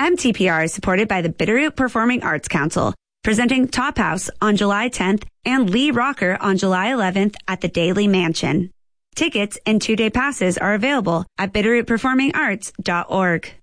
MTPR is supported by the Bitterroot Performing Arts Council, presenting Top House on July 10th and Lee Rocker on July 11th at the Daily Mansion. Tickets and 2-day passes are available at bitterrootperformingarts.org.